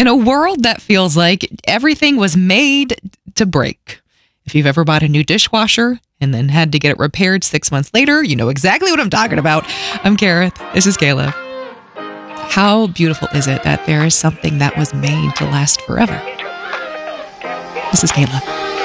a world that feels like everything was made to break. If you've ever bought a new dishwasher and then had to get it repaired 6 months later, you know exactly what I'm talking about. I'm Gareth. This is Kayla. How beautiful is it that there is something that was made to last forever? This is Kayla.